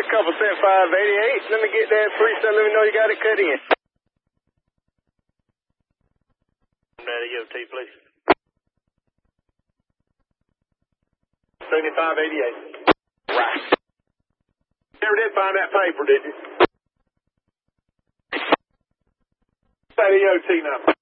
couple set 588. Let me get that free stuff. Let me know you got it cut in. Daddy, EOT, please. 7588. Right. Never did find that paper, did you? That EOT number.